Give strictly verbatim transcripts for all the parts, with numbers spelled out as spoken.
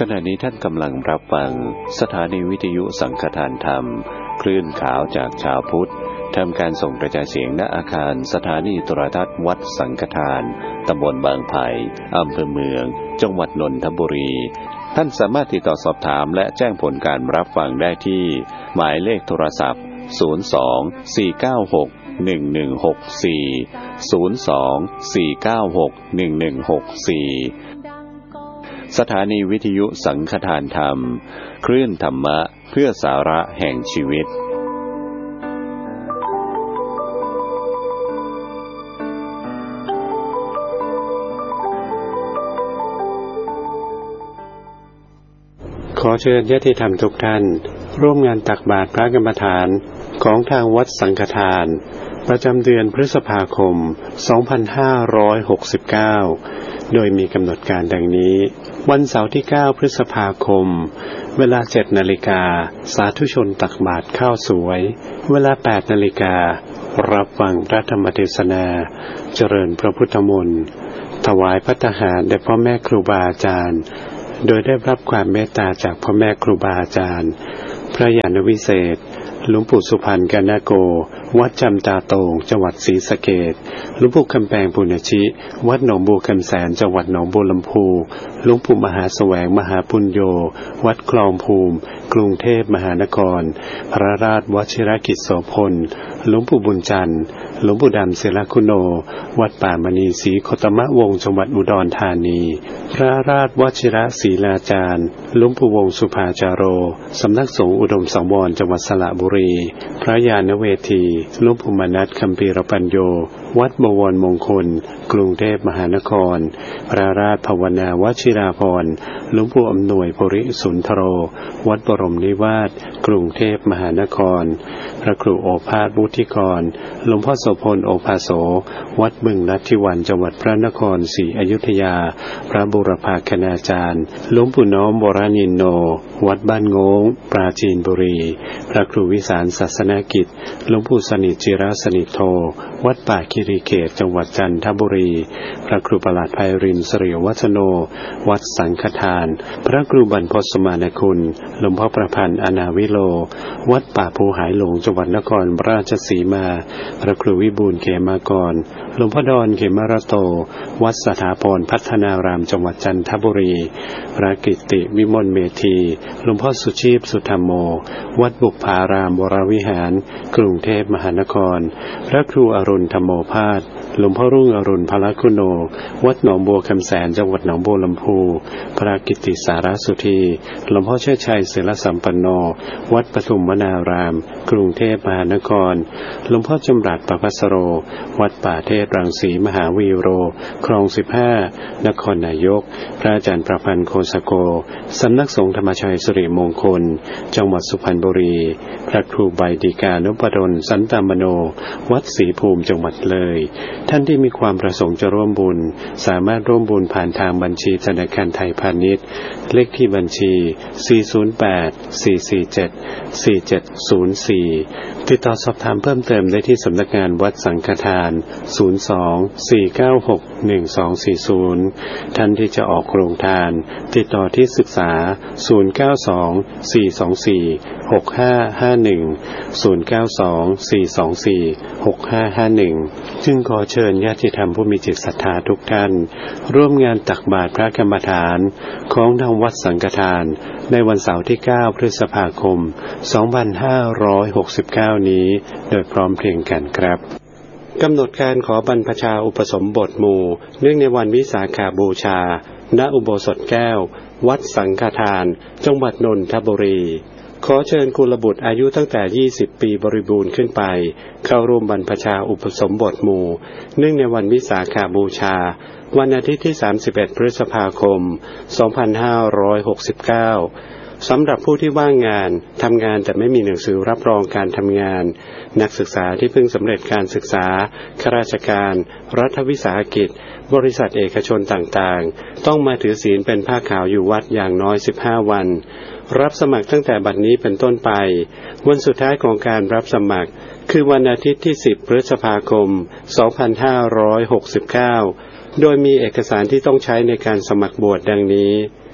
ขณะนี้ท่านกำลังรับฟังสถานีวิทยุสังฆทานธรรมคลื่นขาวจากชาวพุทธทำการส่งกระจายเสียงณอาคารสถานีโทรทัศน์วัดสังฆทานตำบลบางไผ่อำเภอเมืองจังหวัดนนทบุรีท่านสามารถติดต่อสอบถามและแจ้งผลการรับฟังได้ที่หมายเลขโทรศัพท์ศูนย์ สอง สี่ เก้า หก หนึ่ง หนึ่ง หก สี่ ศูนย์ สอง สี่ เก้า หก หนึ่ง หนึ่ง หก สี่สถานีวิทยุสังฆทานธรรมคลื่นธรรมะเพื่อสาระแห่งชีวิตขอเชิญญาติธรรมทุกท่านร่วมงานตักบาตรพระกรรมฐานของทางวัดสังฆทานประจำเดือนพฤษภาคม สองพันห้าร้อยหกสิบเก้า โดยมีกำหนดการดังนี้วันเสาร์ที่ เก้า พฤษภาคมเวลา เจ็ด นาฬิกาสาธุชนตักบาตรข้าวสวยเวลา แปด นาฬิการับฟังพระธรรมเทศนาเจริญพระพุทธมนต์ถวายภัตตาหารแด่พ่อแม่ครูบาอาจารย์โดยได้รับความเมตตาจากพ่อแม่ครูบาอาจารย์พระญาณวิเศษหลวงปู่สุพรรณกนโกวัดจำตาโตงจังหวัดศรีสะเกษหลวงปู่คำแปงปุณชิวัดหนองบัวคำแสนจังหวัดหนองบัวลำพูหลวงปู่มหาแสวงมหาปุญโญวัดคลองภูมิกรุงเทพมหานครพระราชวชิรกิจโสพลหลวงปู่บุญจันทร์หลวงปู่ดำศิลคุโนวัดป่ามณีศรีโคตมะวงศ์จังหวัดอุดรธานีพระราชวชิรศรีลาจารย์หลวงปู่วงศ์สุภาจาโรสำนักสงฆ์อุดมสังวรจังหวัดสระบุรีพระญาณเวทีหลวงปู่มนัสคัมภีรปัญโยวัดบวรมงคลกรุงเทพมหานครพระราชภาวนาวชิราภรณ์หลวงปู่อำนวยภริสุนทโรวัดบรมนิวาสกรุงเทพมหานครพระครูโอภาสวุฒิกรหลวงพ่อโสพลโอภาโสวัดบึงลัทธิวันจังหวัดพระนครศรีอยุธยาพระบุรพาคณาจารย์หลวงปู่น้อมวรนินโนวัดบ้านโง้งปราจีนบุรีพระครูวิสารศาสนกิจหลวงปู่สนิทจิรสนิทโทวัดป่าคิริเขตจังหวัดจันทบุรีพระครูประหลัดไพรินทร์เสรีวัฒโนวัดสังฆทานพระครูบรรพตสมานคุณหลวงพ่อประพันธ์อนาวิโลวัดป่าภูหายหลงจังหวัดนครราชสีมาพระครูวิบูลย์เขมากรหลวงพ่อดอนเขมรโตวัดสถาพรพัฒนารามจังหวัดจันทบุรีพระกิตติวิมลเมธีหลวงพ่อสุชีพสุธรรมโมวัดบุพารามวรวิหารกรุงเทพมหานครพระครูอรุณธรรมโมภาสหลวงพ่อรุ่งอรุณพละคุโนวัดหนองบัวคำแสนจังหวัดหนองบัวลำพูพระกิตติสารสุธีหลวงพ่อเชิดชัยศิลสัมปันโนวัดปทุมวนารามกรุงเทพมหานครหลวงพ่อจำรัดประภัสโรวัดป่าเทศรังสีมหาวีโรคลองสิบห้านครนายกพระอาจารย์ประพันธ์โคสโกสำนักสงฆ์ธรรมชัยสิริมงคลจังหวัดสุพรรณบุรีพระครูใบดีกานุปดลสันตามโนวัดศรีภูมิจังหวัดเลยท่านที่มีความประสงค์จะร่วมบุญสามารถร่วมบุญผ่านทางบัญชีธนาคารไทยพาณิชย์เลขที่บัญชีสี่ ศูนย์ แปด สี่ สี่ เจ็ด สี่ เจ็ด ศูนย์ สี่ติดต่อสอบถามเพิ่มเติมได้ที่สำนักงานวัดสังฆทานศูนย์ สอง สี่ เก้า หก หนึ่ง สอง สี่ ศูนย์ท่านที่จะออกโรงทานติดต่อที่ศึกษาศูนย์ เก้า สอง สี่ สอง สี่ หก ห้า ห้า หนึ่ง ศูนย์ เก้า สอง สี่ สอง สี่ หก ห้า ห้า หนึ่งจึงขอเชิญญาติธรรมผู้มีจิตศรัทธาทุกท่านร่วมงานตักบาตรพระกรรมฐานของทางวัดสังฆทานในวันเสาร์ที่ เก้า พฤษภาคม สองพันห้าร้อยหกสิบเก้า นี้โดยพร้อมเพรียงกันครับกำหนดการขอบรรพชาอุปสมบทหมู่เนื่องในวันวิสาขบูชาณอุโบสถแก้ววัดสังฆทานจังหวัดนนทบุรีขอเชิญกุลบุตรอายุตั้งแต่ยี่สิบปีบริบูรณ์ขึ้นไปเข้าร่วมบรรพชาอุปสมบทหมู่เนื่องในวันวิสาขบูชาวันอาทิตย์ที่สามสิบเอ็ดพฤษภาคมสองพันห้าร้อยหกสิบเก้าสำหรับผู้ที่ว่างงานทำงานแต่ไม่มีหนังสือรับรองการทำงานนักศึกษาที่เพิ่งสำเร็จการศึกษาข้าราชการรัฐวิสาหกิจบริษัทเอกชนต่างๆต้องมาถือศีลเป็นผ้าขาวอยู่วัดอย่างน้อยสิบห้าวันรับสมัครตั้งแต่บัดนี้เป็นต้นไปวันสุดท้ายของการรับสมัครคือวันอาทิตย์ที่สิบพฤษภาคมสองพันห้าร้อยหกสิบเก้าโดยมีเอกสารที่ต้องใช้ในการสมัครบวชดังนี้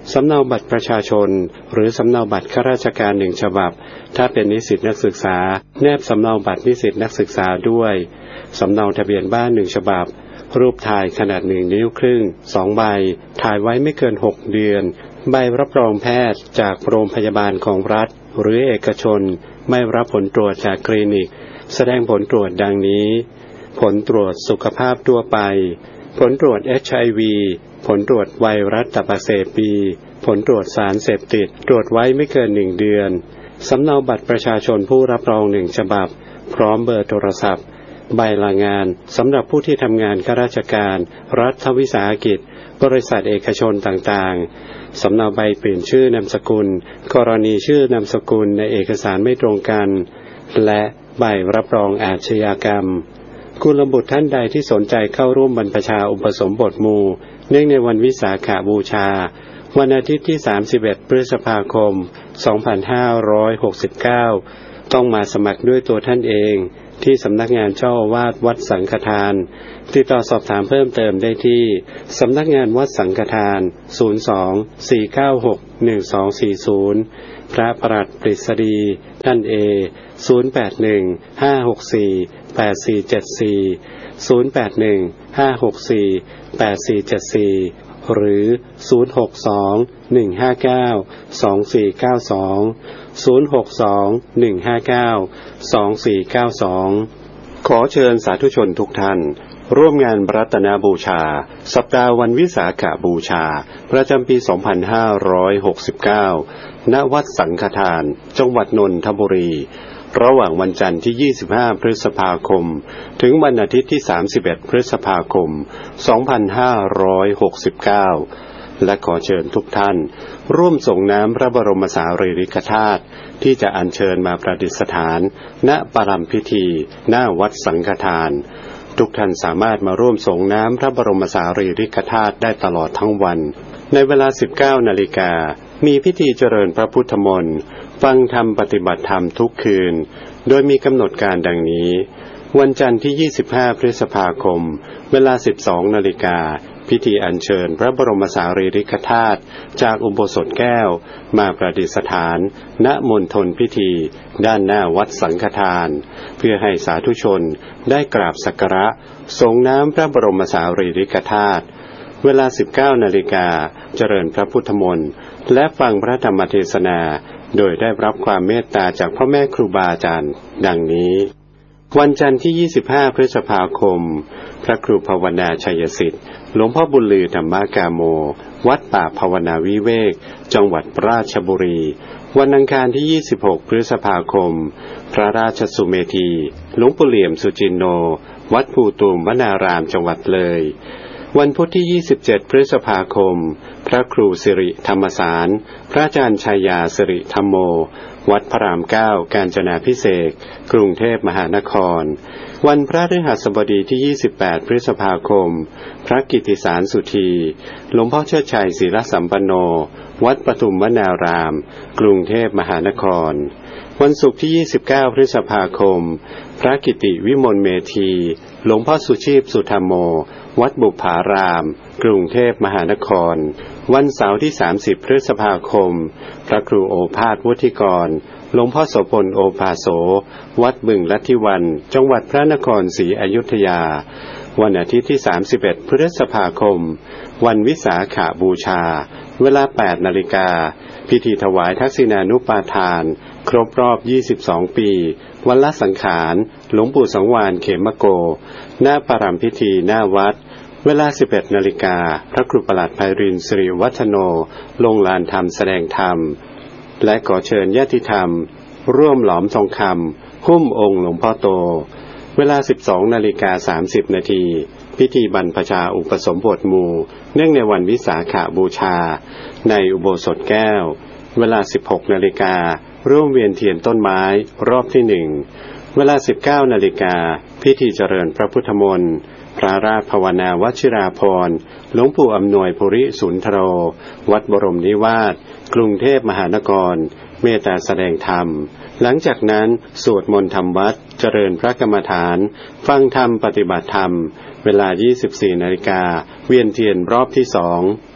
สำเนาบัตรประชาชนหรือสำเนาบัตรข้าราชการหนึ่งฉบับถ้าเป็นนิสิตนักศึกษาแนบสำเนาบัตรนิสิตนักศึกษาด้วยสำเนาทะเบียนบ้านหนึ่งฉบับรูปถ่ายขนาดหนึ่งนิ้วครึ่งสองใบถ่ายไว้ไม่เกินหกเดือนใบรับรองแพทย์จากโรงพยาบาลของรัฐหรือเอกชนไม่รับผลตรวจจากคลินิกแสดงผลตรวจดังนี้ผลตรวจสุขภาพทั่วไปผลตรวจ เอช ไอ วี ผลตรวจไวรัสตับอักเสบบีผลตรวจสารเสพติดตรวจไว้ไม่เกินหนึ่งเดือนสำเนาบัตรประชาชนผู้รับรองหนึ่งฉบับพร้อมเบอร์โทรศัพท์ใบลางานสำหรับผู้ที่ทำงานข้าราชการรัฐวิสาหกิจบริษัทเอกชนต่างๆสำเนาใบเปลี่ยนชื่อนามสกุลกรณีชื่อนามสกุลในเอกสารไม่ตรงกันและใบรับรองอาชญากรรมกุลบุตรท่านใดที่สนใจเข้าร่วมบรรพชาอุปสมบทหมู่เนื่องในวันวิสาขบูชาวันอาทิตย์ที่สามสิบเอ็ดพฤษภาคมสองพันห้าร้อยหกสิบเก้าต้องมาสมัครด้วยตัวท่านเองที่สำนักงานเจ้าอาวาสวัดสังฆทานติดต่อสอบถามเพิ่มเติมได้ที่สำนักงานวัดสังฆทานศูนย์ สอง สี่ เก้า หก หนึ่ง สอง สี่ ศูนย์พระประหลัดปริศดีท่านเอศูนย์ แปด หนึ่ง ห้า หก สี่ แปด สี่ เจ็ด สี่ ศูนย์ แปด หนึ่ง ห้า หก สี่ แปด สี่ เจ็ด สี่หรือศูนย์ หก สอง หนึ่ง ห้า เก้า สอง สี่ เก้า สองศูนย์ หก สอง หนึ่ง ห้า เก้า สอง สี่ เก้า สองขอเชิญสาธุชนทุกท่านร่วมงานรัตนบูชาสัปดาห์วันวิสาขบูชาประจำปีสองพันห้าร้อยหกสิบเก้าณวัดสังฆทานจังหวัดนนทบุรีระหว่างวันจันทร์ที่ยี่สิบห้าพฤษภาคมถึงวันอาทิตย์ที่สามสิบเอ็ดพฤษภาคมสองพันห้าร้อยหกสิบเก้าและขอเชิญทุกท่านร่วมส่งน้ำพระบรมสารีริกธาตุที่จะอัญเชิญมาประดิษฐานณปรำพิธีหน้าวัดสังฆทานทุกท่านสามารถมาร่วมส่งน้ำพระบรมสารีริกธาตุได้ตลอดทั้งวันในเวลา สิบเก้านาฬิกามีพิธีเจริญพระพุทธมนต์ฟังธรรมปฏิบัติธรรมทุกคืนโดยมีกำหนดการดังนี้วันจันทร์ที่ยี่สิบห้าพฤษภาคมเวลา สิบสองนาฬิกาพิธีอัญเชิญพระบรมสารีริกธาตุจากอุโบสถแก้วมาประดิษฐานณมณฑลพิธีด้านหน้าวัดสังฆทานเพื่อให้สาธุชนได้กราบสักการะส่งน้ำพระบรมสารีริกธาตุเวลา สิบเก้านาฬิกาเจริญพระพุทธมนต์และฟังพระธรรมเทศนาโดยได้รับความเมตตาจากพ่อแม่ครูบาอาจารย์ดังนี้วันจันทร์ที่ยี่สิบห้าพฤษภาคมพระครูภาวนาชัยสิทธิ์หลวงพ่อบุญลือธรรมกาโมวัดป่าภาวนาวิเวกจังหวัดราชบุรีวันอังคารที่ยี่สิบหกพฤษภาคมพระราชสุเมธีหลวงปู่เหลี่ยมสุจินโนวัดภูตูมวนารามจังหวัดเลยวันพุธที่ยี่สิบเจ็ดพฤษภาคมพระครูสิริธรรมสารพระอาจารย์ชัยยาสิริธรรมโมวัดพระรามเก้ากาญจนาภิเษกกรุงเทพมหานครวันพระฤหัสบดีที่ยี่สิบแปดพฤษภาคมพระกิตติสารสุธีหลวงพ่อเชิดชัยศิลสัมปันโนวัดปทุมวนารามกรุงเทพมหานครวันศุกร์ที่ยี่สิบเก้าพฤษภาคมพระกิติวิมลเมธีหลวงพ่อสุชีพสุธรรมโมวัดบุพารามกรุงเทพมหานครวันเสาร์ที่สามสิบพฤษภาคมพระครูโอภาสวุฒิกรหลวงพ่อโสพลโอภาโสวัดบึงลัทธิวันจังหวัดพระนครศรีอยุธยาวันอาทิตย์ที่สามสิบเอ็ดพฤษภาคมวันวิสาขบูชาเวลาแปดนาฬิกาพิธีถวายทักษิณานุปาทานครบรอบยี่สิบสองปีวันละสังขารหลวงปู่สังวาลเขมโกหน้าปรำพิธีหน้าวัดเวลาสิบเอ็ดนาฬิกาพระครูประหลัดไพรินทร์สิริวัฒโนลงลานธรรมแสดงธรรมและขอเชิญญาติธรรมร่วมหลอมทองคำหุ้มองค์หลวงพ่อโตเวลา สิบสองนาฬิกาสามสิบนาทีพิธีบรรพชาอุปสมบทหมู่เนื่องในวันวิสาขบูชาในอุโบสถแก้วเวลา สิบหกนาฬิการ่วมเวียนเทียนต้นไม้รอบที่หนึ่งเวลา สิบเก้านาฬิกาพิธีเจริญพระพุทธมนต์พระราชภาวนาวชิราภรณ์หลวงปู่อำนวยภูริสุนทโรวัดบรมนิวาสกรุงเทพมหานครเมตตาแสดงธรรมหลังจากนั้นสวดมนต์ธรรมวัดเจริญพระกรรมฐานฟังธรรมปฏิบัติธรรมเวลา ยี่สิบสี่นาฬิกาเวียนเทียนรอบที่สอง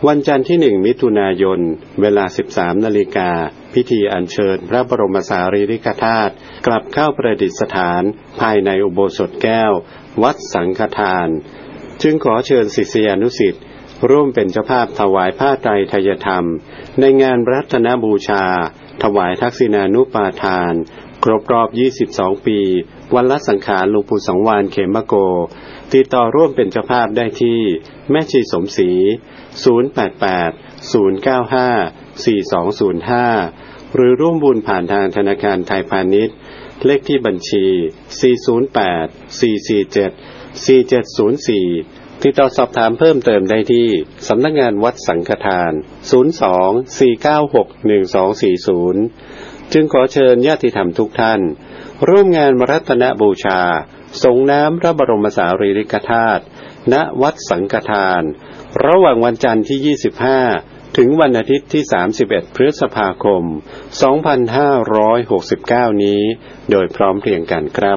วันจันทร์ที่หนึ่งมิถุนายนเวลา สิบสาม นาฬิกาพิธีอัญเชิญพระบรมสารีริกธาตุกลับเข้าประดิษฐานภายในอุโบสถแก้ววัดสังฆทานจึงขอเชิญศิษยานุศิษย์ร่วมเป็นเจ้าภาพถวายผ้าไตรไทยธรรมในงานรัตนบูชาถวายทักษิณานุปาทานครบรอบยี่สิบสองปีวันละสังขารหลวงปู่สังวาลเขมโกติดต่อร่วมเป็นเจ้าภาพได้ที่แม่ชีสมศรีศูนย์ แปด แปด ศูนย์ เก้า ห้า สี่ สอง ศูนย์ ห้าหรือร่วมบุญผ่านทางธนาคารไทยพาณิชย์เลขที่บัญชีสี่ ศูนย์ แปด สี่ สี่ เจ็ด สี่ เจ็ด ศูนย์ สี่ติดต่อสอบถามเพิ่มเติมได้ที่สำนักงานวัดสังฆทานศูนย์ สอง สี่ เก้า หก หนึ่ง สอง สี่ ศูนย์จึงขอเชิญญาติธรรมทุกท่านร่วมงานรัตนบูชาส่งน้ำพระบรมสารีริกธาตุณวัดสังฆทานระหว่างวันจันทร์ที่ยี่สิบห้าถึงวันอาทิตย์ที่สามสิบเอ็ดพฤษภาคมสองพันห้าร้อยหกสิบเก้านี้โดยพร้อมเพรียงกันครับ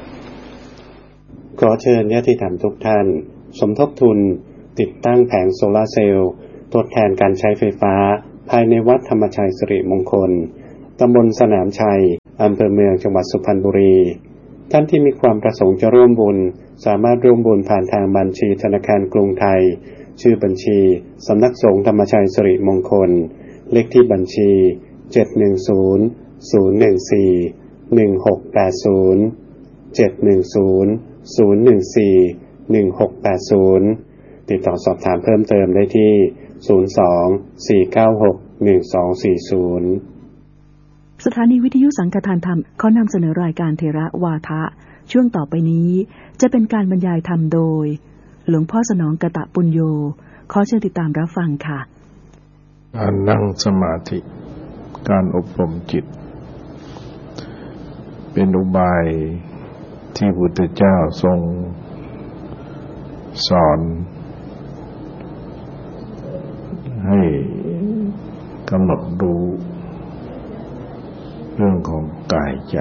ขอเชิญญาติธรรมทุกท่านสมทบทุนติดตั้งแผงโซลาร์เซลล์ทดแทนการใช้ไฟฟ้าภายในวัดธรรมชัยสิริมงคลตำบลสนามชัยอำเภอเมืองจังหวัดสุพรรณบุรีท่านที่มีความประสงค์จะร่วมบุญสามารถร่วมบุญผ่านทางบัญชีธนาคารกรุงไทยชื่อบัญชีสำนักสงฆ์ธรรมชัยสิริมงคลเลขที่บัญชีเจ็ด หนึ่ง ศูนย์ ศูนย์ หนึ่ง สี่ หนึ่ง หก แปด ศูนย์ เจ็ด หนึ่ง ศูนย์ ศูนย์ หนึ่ง สี่ หนึ่ง หก แปด ศูนย์ติดต่อสอบถามเพิ่มเติมได้ที่ศูนย์ สอง สี่ เก้า หก หนึ่ง สอง สี่ ศูนย์สถานีวิทยุสังฆทานธรรมขอนำเสนอรายการเทระวาทะช่วงต่อไปนี้จะเป็นการบรรยายธรรมโดยหลวงพ่อสนองกตปุญโญขอเชิญติดตามรับฟังค่ะการนั่งสมาธิการอบรมจิตเป็นอุบายที่พระพุทธเจ้าทรงสอนให้กำหนดรู้เรื่องของกายใจ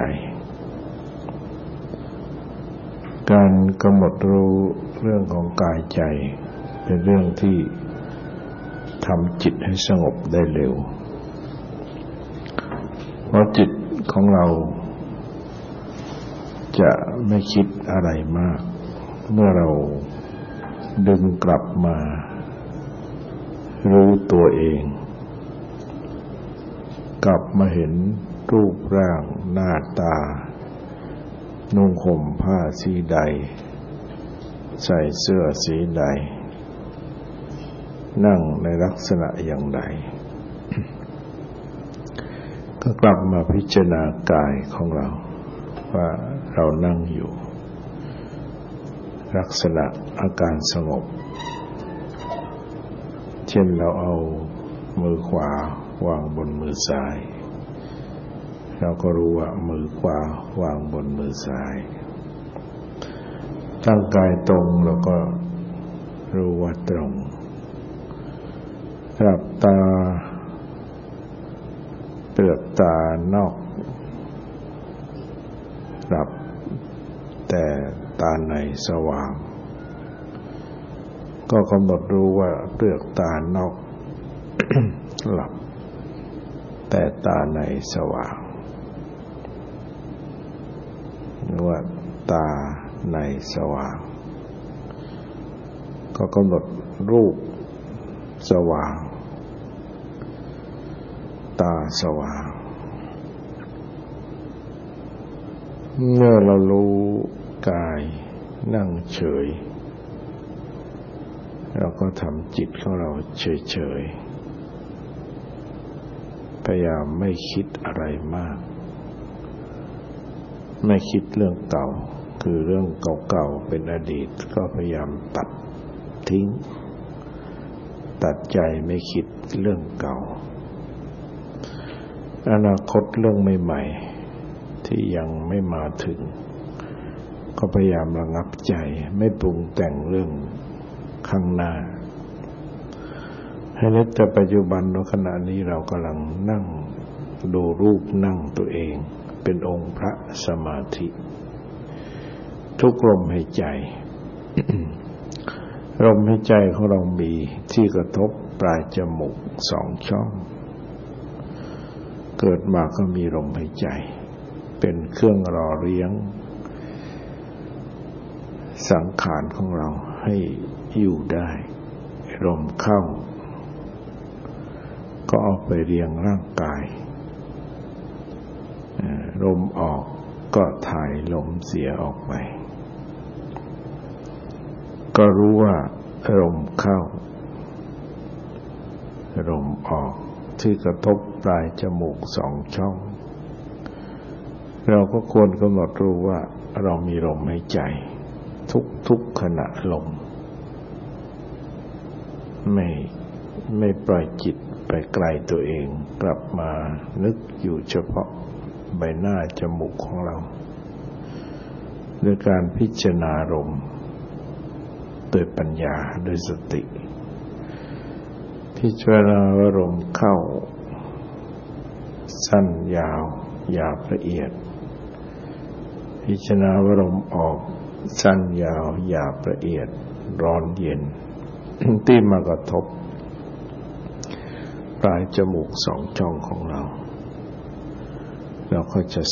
การกำหนดรู้เรื่องของกายใจเป็นเรื่องที่ทำจิตให้สงบได้เร็วเพราะจิตของเราจะไม่คิดอะไรมากเมื่อเราดึงกลับมารู้ตัวเองกลับมาเห็นรูปร่างหน้าตานุ่งห่มผ้าสีใดใส่เสื้อสีใดนั่งในลักษณะอย่างใด ก็กลับมาพิจารณากายของเราว่าเรานั่งอยู่ลักษณะอาการสงบเช่นเราเอามือขวาวางบนมือซ้ายเราก็รู้ว่ามือขวาวางบนมือซ้ายตั้งกายตรงแล้วก็รู้ว่าตรงหลับตาเปลือกตานอกหลับแต่ตาในสว่างก็กำหนดรู้ว่าเปลือกตานอก หลับแต่ตาในสว่างหรือว่าตาในสว่างก็กำหนดรูปสว่างตาสว่างเมื่อเรารู้กายนั่งเฉยเราก็ทำจิตของเราเฉยๆพยายามไม่คิดอะไรมากไม่คิดเรื่องเก่าคือเรื่องเก่าๆเป็นอดีตก็พยายามตัดทิ้งตัดใจไม่คิดเรื่องเก่าอนาคตเรื่องใหม่ๆที่ยังไม่มาถึงก็พยายามระงับใจไม่ปรุงแต่งเรื่องข้างหน้าให้นึกแต่ปัจจุบันว่าขณะนี้เรากำลังนั่งดูรูปนั่งตัวเองเป็นองค์พระสมาธิทุกลมหายใจ ลมหายใจของเรามีที่กระทบปลายจมูกสองช่องเกิดมาก็มีลมหายใจเป็นเครื่องหล่อเลี้ยงสังขารของเราให้อยู่ได้ลมเข้าก็เอาไปเลี้ยงร่างกายลมออกก็ถ่ายลมเสียออกไปก็รู้ว่าลมเข้าลมออกที่กระทบปลายจมูกสองช่องเราก็ควรกำหนดรู้ว่าเรามีลมหายใจทุกๆขณะลมไม่ไม่ปล่อยจิตไปไกลตัวเองกลับมานึกอยู่เฉพาะใบหน้าจมูกของเราด้วยการพิจารณาลมโดยปัญญาโดยสติพิจารณาว่าลมเข้าสั้นยาวหยาบละเอียดพิจารณาว่าลมออกสั้นยาวหยาบละเอียดร้อนเย็น ที่มากระทบปลายจมูกสองช่องของเราเราก็จะ